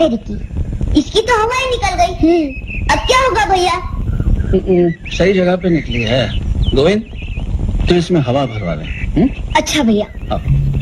तेरी की, इसकी तो हवा ही निकल गई। अब क्या होगा भैया? सही जगह पे निकली है गोविंद, तो इसमें हवा भरवा दे। अच्छा भैया। हाँ।